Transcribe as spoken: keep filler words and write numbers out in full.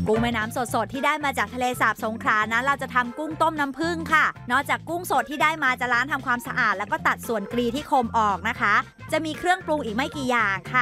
กุ้งแม่น้ำสดๆที่ได้มาจากทะเลสาบสงขลานั้นเราจะทำกุ้งต้มน้ำผึ้งค่ะนอกจากกุ้งสดที่ได้มาจะล้างทำความสะอาดแล้วก็ตัดส่วนกรีที่คมออกนะคะจะมีเครื่องปรุงอีกไม่กี่อย่างค่ะ